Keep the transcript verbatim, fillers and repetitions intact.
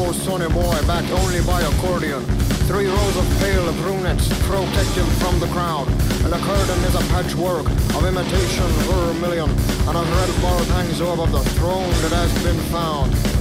no sonny boy, backed only by accordion. Three rows of pale brunettes protect him from the crowd, and the curtain is a patchwork of imitation vermilion, and a red ball hangs over the throne that has been found.